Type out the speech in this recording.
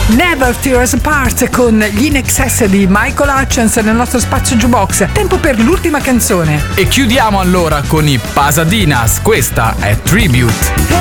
Never Tear Us Apart con gli In Excess di Michael Hutchence nel nostro spazio jukebox. Tempo per l'ultima canzone. E chiudiamo allora con i Pasadinas. Questa è Tribute.